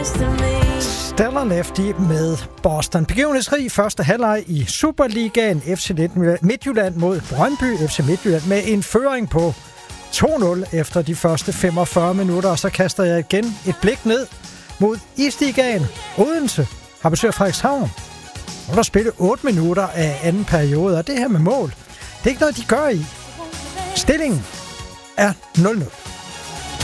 Stellar Lefty med Boston. Begivenhedsrig første halvleg i Superligaen. FC Midtjylland mod Brøndby. FC Midtjylland med en føring på 2-0 efter de første 45 minutter. Og så kaster jeg igen et blik ned mod Isligaen. Odense har besøg af Frederikshavn. Og der spiller 8 minutter af anden periode. Og det her med mål, det er ikke noget, de gør i. Stillingen er 0-0.